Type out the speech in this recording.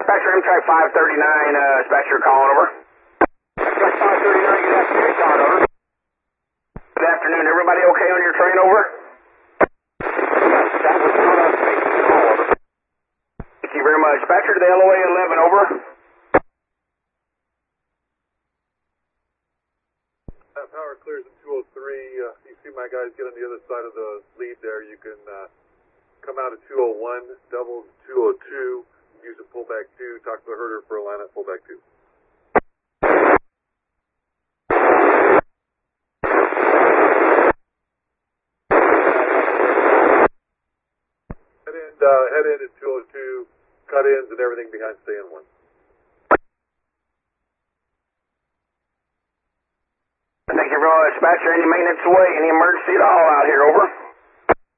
Dispatcher, MTrack 539, dispatcher calling over. MTrack 539, good afternoon, calling over. Good afternoon, everybody okay on your train, over? Yes, that was not us making the call, over. Thank you very much. Dispatcher to the LOA 11, over. Power clears at 203. You see my guys get on the other side of the lead there. You can come out at 201, double 202, use a pullback 2, talk to the herder for a line up pullback 2. Head end at 202, cut ins and everything behind stay in 1. Thank you very much, Dispatcher. Any maintenance away? Any emergency at all out here, over?